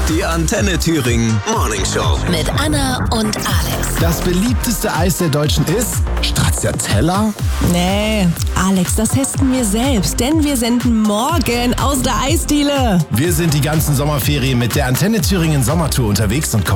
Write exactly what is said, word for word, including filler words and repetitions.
Die Antenne Thüringen Morning Show. Mit Anna und Alex. Das beliebteste Eis der Deutschen ist Stracciatella? Nee, Alex, das testen wir selbst, denn wir senden morgen aus der Eisdiele. Wir sind die ganzen Sommerferien mit der Antenne Thüringen Sommertour unterwegs und